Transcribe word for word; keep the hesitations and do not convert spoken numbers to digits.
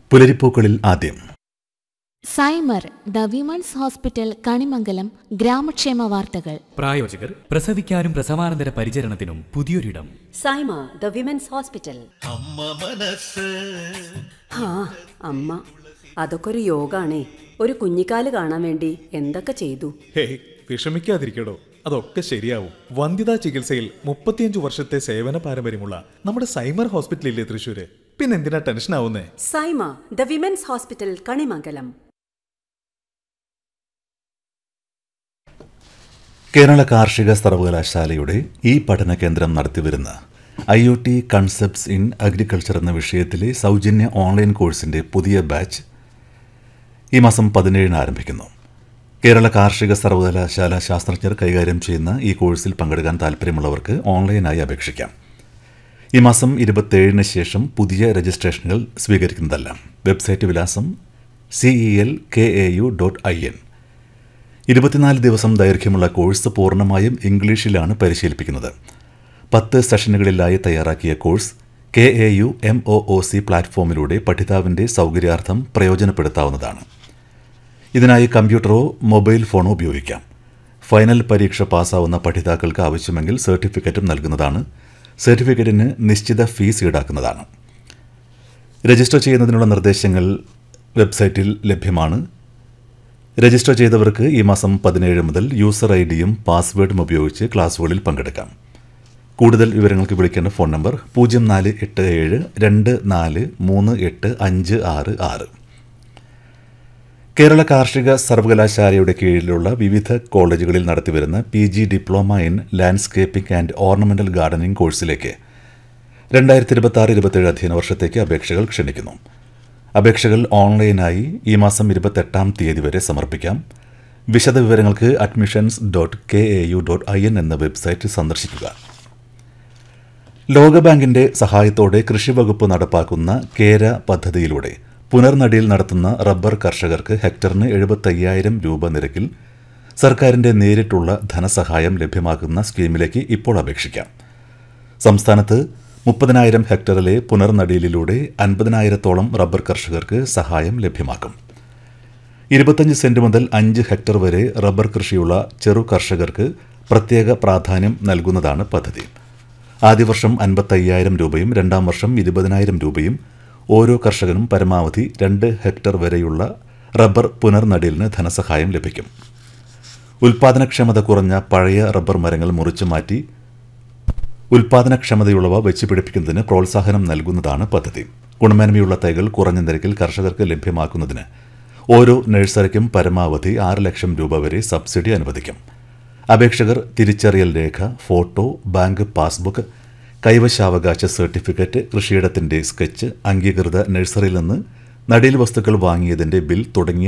പുലരിപ്പൂക്കളിൽ ആദ്യം സൈമർ the women's hospital Kanimangalam ഗ്രാമക്ഷേമ വാർത്തകൾ. പ്രായോജകർ പ്രസവിക്കാനും പ്രസവാനന്തര പരിചരണത്തിനും പുതിയൊരിടം. Saima the women's hospital. ആ അമ്മ, അതൊക്കെ ഒരു യോഗാണേ. ഒരു കുഞ്ഞിക്കാല് കാണാൻ വേണ്ടി എന്തൊക്കെ ചെയ്തു. ഹേയ്, വിഷമിക്കാതിരിക്കടോ, അതൊക്കെ ശരിയാവും. വന്ധ്യതാ ചികിത്സയിൽ മുപ്പത്തിയഞ്ചു വർഷത്തെ സേവന പാരമ്പര്യമുള്ള നമ്മുടെ സൈമർ ഹോസ്പിറ്റലില്ലേ തൃശ്ശൂര്. പിന്നെന്തിനാ ടെൻഷൻ ആവുന്നേ? Saima the women's hospital Kanimangalam. Kerala കാർഷിക സർവകലാശാലയുടെ ഈ പഠന കേന്ദ്രം നടത്തിവരുന്ന I O T concepts in agriculture എന്ന വിഷയത്തിലെ സൗജന്യ ഓൺലൈൻ കോഴ്സിൻ്റെ പുതിയ ബാച്ച് ഈ മാസം പതിനേഴിന് ആരംഭിക്കുന്നു. കേരള കാർഷിക സർവകലാശാല ശാസ്ത്രജ്ഞർ കൈകാര്യം ചെയ്യുന്ന ഈ കോഴ്സിൽ പങ്കെടുക്കാൻ താൽപ്പര്യമുള്ളവർക്ക് ഓൺലൈനായി അപേക്ഷിക്കാം. ഈ മാസം ഇരുപത്തേഴിന് ശേഷം പുതിയ രജിസ്ട്രേഷനുകൾ സ്വീകരിക്കുന്നതല്ല. വെബ്സൈറ്റ് വിലാസം C E L K A U dot I N. ഇരുപത്തിനാല് ദിവസം ദൈർഘ്യമുള്ള കോഴ്സ് പൂർണ്ണമായും ഇംഗ്ലീഷിലാണ് പരിശീലിപ്പിക്കുന്നത്. പത്ത് സെഷനുകളിലായി തയ്യാറാക്കിയ course K A U M O O C പ്ലാറ്റ്ഫോമിലൂടെ പഠിതാവിൻ്റെ സൗകര്യാർത്ഥം പ്രയോജനപ്പെടുത്താവുന്നതാണ്. ഇതിനായി കമ്പ്യൂട്ടറോ മൊബൈൽ ഫോണോ ഉപയോഗിക്കാം. ഫൈനൽ പരീക്ഷ പാസ്സാവുന്ന പഠിതാക്കൾക്ക് ആവശ്യമെങ്കിൽ സർട്ടിഫിക്കറ്റും നൽകുന്നതാണ്. സർട്ടിഫിക്കറ്റിന് നിശ്ചിത ഫീസ് ഈടാക്കുന്നതാണ്. രജിസ്റ്റർ ചെയ്യുന്നതിനുള്ള നിർദ്ദേശങ്ങൾ വെബ്സൈറ്റിൽ ലഭ്യമാണ്. രജിസ്റ്റർ ചെയ്തവർക്ക് ഈ മാസം പതിനേഴ് മുതൽ യൂസർ ഐ ഡിയും പാസ്വേഡും ഉപയോഗിച്ച് ക്ലാസുകളിൽ പങ്കെടുക്കാം. കൂടുതൽ വിവരങ്ങൾക്ക് വിളിക്കേണ്ട ഫോൺ നമ്പർ പൂജ്യം നാല് എട്ട് ഏഴ് രണ്ട് നാല് മൂന്ന് എട്ട് അഞ്ച് ആറ് ആറ്. കേരള കാർഷിക സർവകലാശാലയുടെ കീഴിലുള്ള വിവിധ കോളേജുകളിൽ നടത്തിവരുന്ന P G diploma in landscaping and ornamental gardening കോഴ്സിലേക്ക് രണ്ടായിരത്തി ഇരുപത്തി ആറ് ഇരുപത്തേഴ് അധ്യയന വർഷത്തേക്ക് അപേക്ഷകൾ ക്ഷണിക്കുന്നു. അപേക്ഷകൾ ഓൺലൈനായി ഈ മാസം ഇരുപത്തെട്ടാം തീയതി വരെ സമർപ്പിക്കാം. വിശദവിവരങ്ങൾക്ക് admissions dot K A U dot I N എന്ന വെബ്സൈറ്റ് സന്ദർശിക്കുക. ലോകബാങ്കിന്റെ സഹായത്തോടെ കൃഷിവകുപ്പ് നടപ്പാക്കുന്ന കേര പദ്ധതിയിലൂടെ പുനർനടിയിൽ നടത്തുന്ന റബ്ബർ കർഷകർക്ക് ഹെക്ടറിന് എഴുപത്തയ്യായിരം രൂപ നിരക്കിൽ സർക്കാരിൻ്റെ നേരിട്ടുള്ള ധനസഹായം ലഭ്യമാക്കുന്ന സ്കീമിലേക്ക് ഇപ്പോൾ അപേക്ഷിക്കാം. സംസ്ഥാനത്ത് മുപ്പതിനായിരം ഹെക്ടറിലെ പുനർനടിയിലൂടെ അൻപതിനായിരത്തോളം റബ്ബർ കർഷകർക്ക് സഹായം ലഭ്യമാക്കും. ഇരുപത്തഞ്ച് സെന്റ് മുതൽ അഞ്ച് ഹെക്ടർ വരെ റബ്ബർ കൃഷിയുള്ള ചെറു കർഷകർക്ക് പ്രത്യേക പ്രാധാന്യം നൽകുന്നതാണ് പദ്ധതി. ആദ്യ വർഷം അൻപത്തയ്യായിരം രൂപയും രണ്ടാം വർഷം ഇരുപതിനായിരം രൂപയും ഓരോ കർഷകനും പരമാവധി രണ്ട് ഹെക്ടർ വരെയുള്ള റബ്ബർ പുനർനടീലിന് ധനസഹായം ലഭിക്കും. ഉൽപാദനക്ഷമത കുറഞ്ഞ പഴയ റബ്ബർ മരങ്ങൾ മുറിച്ചു മാറ്റി ഉൽപാദനക്ഷമതയുള്ളവ വെച്ചുപിടിപ്പിക്കുന്നതിന് പ്രോത്സാഹനം നൽകുന്നതാണ് പദ്ധതി. ഗുണമേന്മയുള്ള തൈകൾ കുറഞ്ഞ നിരക്കിൽ കർഷകർക്ക് ലഭ്യമാക്കുന്നതിന് ഓരോ നഴ്സറിക്കും പരമാവധി ആറ് ലക്ഷം രൂപ വരെ സബ്സിഡി അനുവദിക്കും. അപേക്ഷകർ തിരിച്ചറിയൽ രേഖ, photo, bank passbook, കൈവശാവകാശ certificate, കൃഷിയിടത്തിന്റെ sketch, അംഗീകൃത നഴ്സറിയിൽ നിന്ന് നടീൽ വസ്തുക്കൾ വാങ്ങിയതിന്റെ ബിൽ തുടങ്ങിയ